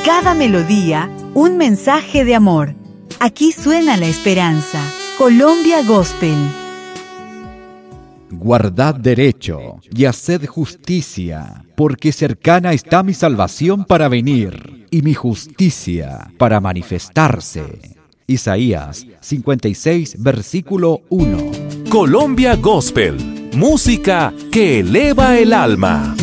Cada melodía, un mensaje de amor. Aquí suena la esperanza. Colombia Gospel. Guardad derecho y haced justicia, porque cercana está mi salvación para venir, y mi justicia para manifestarse. Isaías 56, versículo 1. Colombia Gospel, música que eleva el alma.